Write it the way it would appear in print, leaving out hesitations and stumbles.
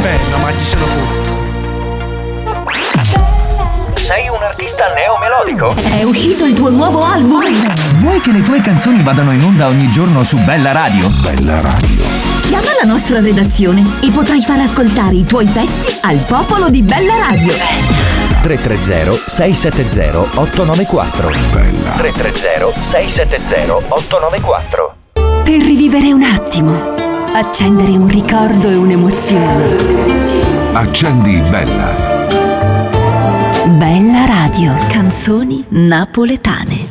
Bello, ma ci sono tutto. Sei un artista neomelodico? È uscito il tuo nuovo album? Vuoi che le tue canzoni vadano in onda ogni giorno su Bella Radio? Bella Radio. Chiama la nostra redazione e potrai far ascoltare i tuoi pezzi al popolo di Bella Radio. 330-670-894. Bella. 330-670-894. Per rivivere un attimo, accendere un ricordo e un'emozione. Accendi Bella. Bella Radio. Canzoni napoletane.